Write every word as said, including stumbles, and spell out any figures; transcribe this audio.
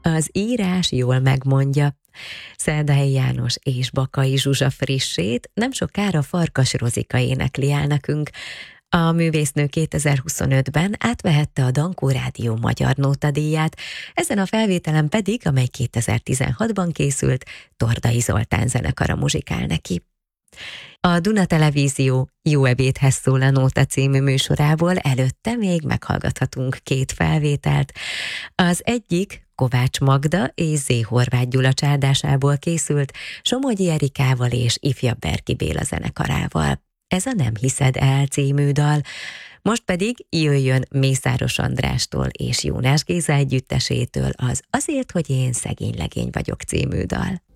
Az írás jól megmondja. Szerdai János és Bakai Zsuzsa frissét nem sokára Farkas Rozika énekli el nekünk. A művésznő kétezer-huszonötben átvehette a Dankó Rádió Magyar Nótadíját, ezen a felvételen pedig, amely kétezer-tizenhatban készült, Tordai Zoltán zenekara muzsikál neki. A Duna Televízió Jó ebédhez szól a Nóta című műsorából előtte még meghallgathatunk két felvételt. Az egyik Kovács Magda és Zé Horváth Gyula csárdásából készült, Somogyi Erikával és Ifjabb Berki Béla zenekarával. Ez a Nem hiszed el című dal. Most pedig jöjjön Mészáros Andrástól és Jónás Géza együttesétől az Azért, hogy én szegény legény vagyok című dal.